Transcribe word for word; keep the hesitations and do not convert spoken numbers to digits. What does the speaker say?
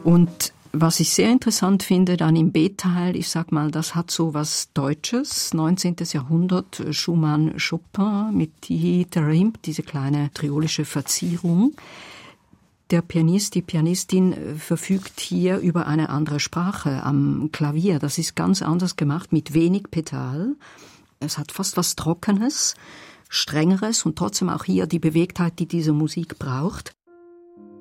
Und was ich sehr interessant finde, dann im B-Teil, ich sag mal, das hat so was Deutsches, neunzehnten. Jahrhundert, Schumann, Chopin mit die Tarimp, diese kleine triolische Verzierung. Der Pianist, die Pianistin verfügt hier über eine andere Sprache am Klavier. Das ist ganz anders gemacht, mit wenig Pedal. Es hat fast was Trockenes, Strengeres und trotzdem auch hier die Bewegtheit, die diese Musik braucht.